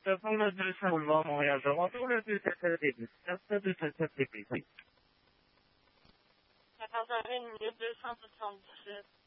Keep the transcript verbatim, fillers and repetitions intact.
pour le deux cents boulevard Montréal-Toronto, le deux sept sept dix-sept, le deux sept sept T P C. quatorze heures trente, deux cent soixante-dix-sept.